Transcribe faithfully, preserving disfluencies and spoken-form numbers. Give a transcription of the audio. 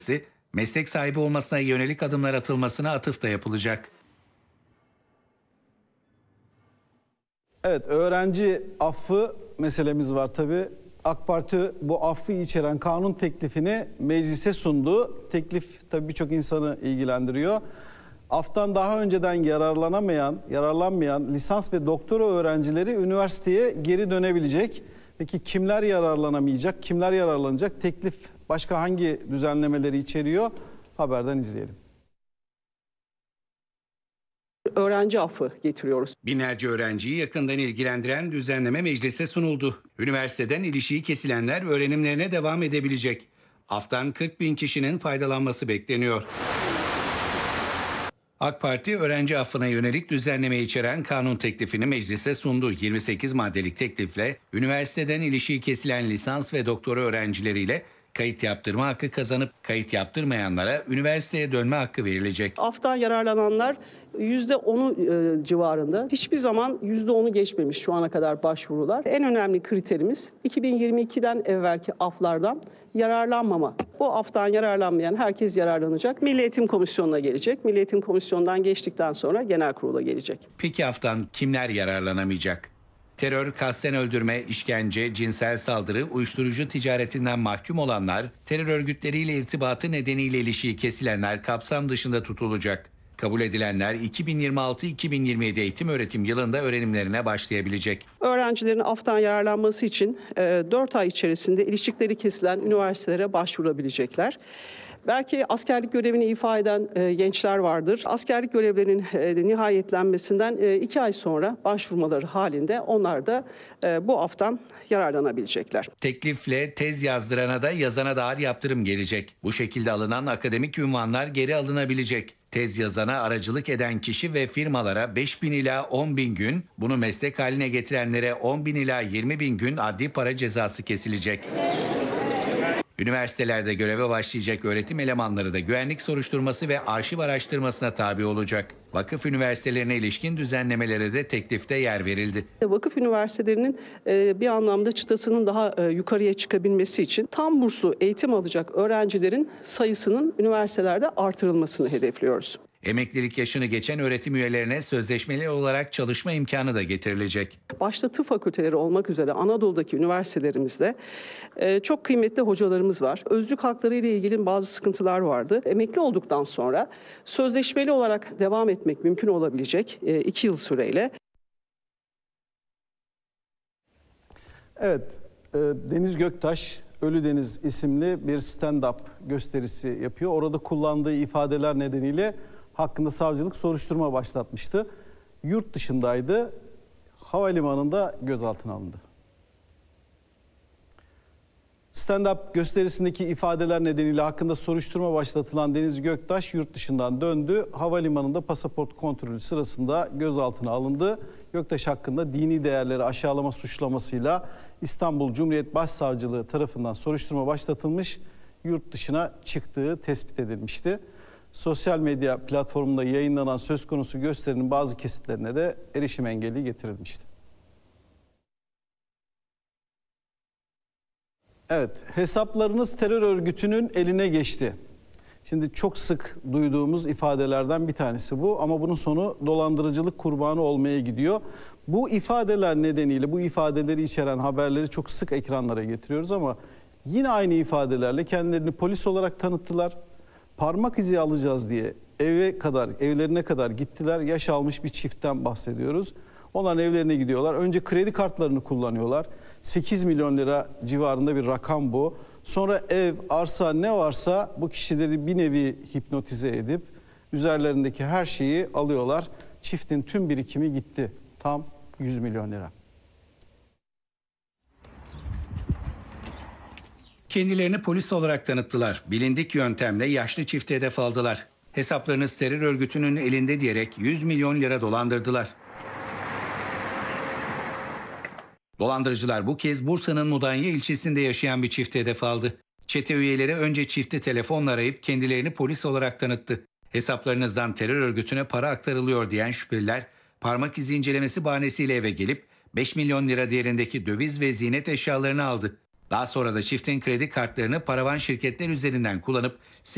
meslek sahibi olmasına yönelik adımlar atılmasına atıfta yapılacak. Evet, öğrenci affı meselemiz var tabii. AK Parti bu affı içeren kanun teklifini meclise sundu. Teklif tabii birçok insanı ilgilendiriyor. Aftan daha önceden yararlanamayan, yararlanmayan lisans ve doktora öğrencileri üniversiteye geri dönebilecek. Peki kimler yararlanamayacak, kimler yararlanacak? Teklif başka hangi düzenlemeleri içeriyor? Haberden izleyelim. Öğrenci affı getiriyoruz. Binlerce öğrenciyi yakından ilgilendiren düzenleme meclise sunuldu. Üniversiteden ilişiği kesilenler öğrenimlerine devam edebilecek. Aftan kırk bin kişinin faydalanması bekleniyor. AK Parti öğrenci affına yönelik düzenleme içeren kanun teklifini meclise sundu. yirmi sekiz maddelik teklifle üniversiteden ilişiği kesilen lisans ve doktora öğrencileriyle kayıt yaptırma hakkı kazanıp kayıt yaptırmayanlara üniversiteye dönme hakkı verilecek. Aftan yararlananlar yüzde onu e, civarında. Hiçbir zaman yüzde onu geçmemiş şu ana kadar başvurular. En önemli kriterimiz iki bin yirmi ikiden evvelki aflardan yararlanmama. Bu aftan yararlanmayan herkes yararlanacak. Milli Eğitim Komisyonu'na gelecek. Milli Eğitim Komisyonu'ndan geçtikten sonra genel kurula gelecek. Peki aftan kimler yararlanamayacak? Terör, kasten öldürme, işkence, cinsel saldırı, uyuşturucu ticaretinden mahkum olanlar, terör örgütleriyle irtibatı nedeniyle ilişiği kesilenler kapsam dışında tutulacak. Kabul edilenler iki bin yirmi altı iki bin yirmi yedi eğitim öğretim yılında öğrenimlerine başlayabilecek. Öğrencilerin aftan yararlanması için dört ay içerisinde ilişkileri kesilen üniversitelere başvurabilecekler. Belki askerlik görevini ifa eden e, gençler vardır. Askerlik görevlerinin e, nihayetlenmesinden e, iki ay sonra başvurmaları halinde onlar da e, bu aftan yararlanabilecekler. Teklifle tez yazdırana da yazana da ağır yaptırım gelecek. Bu şekilde alınan akademik ünvanlar geri alınabilecek. Tez yazana aracılık eden kişi ve firmalara beş bin ila on bin gün, bunu meslek haline getirenlere on bin ila yirmi bin gün adli para cezası kesilecek. Üniversitelerde göreve başlayacak öğretim elemanları da güvenlik soruşturması ve arşiv araştırmasına tabi olacak. Vakıf üniversitelerine ilişkin düzenlemelere de teklifte yer verildi. Vakıf üniversitelerinin bir anlamda çıtasının daha yukarıya çıkabilmesi için tam burslu eğitim alacak öğrencilerin sayısının üniversitelerde artırılmasını hedefliyoruz. Emeklilik yaşını geçen öğretim üyelerine sözleşmeli olarak çalışma imkanı da getirilecek. Başta tıp fakülteleri olmak üzere Anadolu'daki üniversitelerimizde çok kıymetli hocalarımız var. Özlük hakları ile ilgili bazı sıkıntılar vardı. Emekli olduktan sonra sözleşmeli olarak devam etmek mümkün olabilecek iki yıl süreyle. Evet, Deniz Göktaş Ölüdeniz isimli bir stand-up gösterisi yapıyor. Orada kullandığı ifadeler nedeniyle hakkında savcılık soruşturma başlatmıştı. Yurt dışındaydı. Havalimanında gözaltına alındı. Stand-up gösterisindeki ifadeler nedeniyle hakkında soruşturma başlatılan Deniz Göktaş yurt dışından döndü. Havalimanında pasaport kontrolü sırasında gözaltına alındı. Göktaş hakkında dini değerleri aşağılama suçlamasıyla İstanbul Cumhuriyet Başsavcılığı tarafından soruşturma başlatılmış, yurt dışına çıktığı tespit edilmişti. Sosyal medya platformunda yayınlanan söz konusu gösterinin bazı kesitlerine de erişim engeli getirilmişti. Evet, hesaplarınız terör örgütünün eline geçti. Şimdi çok sık duyduğumuz ifadelerden bir tanesi bu ama bunun sonu dolandırıcılık kurbanı olmaya gidiyor. Bu ifadeler nedeniyle bu ifadeleri içeren haberleri çok sık ekranlara getiriyoruz ama yine aynı ifadelerle kendilerini polis olarak tanıttılar. Parmak izi alacağız diye eve kadar, evlerine kadar gittiler. Yaş almış bir çiftten bahsediyoruz. Onların evlerine gidiyorlar. Önce kredi kartlarını kullanıyorlar. sekiz milyon lira civarında bir rakam bu. Sonra ev, arsa ne varsa bu kişileri bir nevi hipnotize edip üzerlerindeki her şeyi alıyorlar. Çiftin tüm birikimi gitti. Tam yüz milyon lira. Kendilerini polis olarak tanıttılar. Bilindik yöntemle yaşlı çifte hedef aldılar. Hesaplarınız terör örgütünün elinde diyerek yüz milyon lira dolandırdılar. Dolandırıcılar bu kez Bursa'nın Mudanya ilçesinde yaşayan bir çifte hedef aldı. Çete üyeleri önce çifti telefonla arayıp kendilerini polis olarak tanıttı. Hesaplarınızdan terör örgütüne para aktarılıyor diyen şüpheliler parmak izi incelemesi bahanesiyle eve gelip beş milyon lira değerindeki döviz ve ziynet eşyalarını aldı. Daha sonra da çiftin kredi kartlarını paravan şirketler üzerinden kullanıp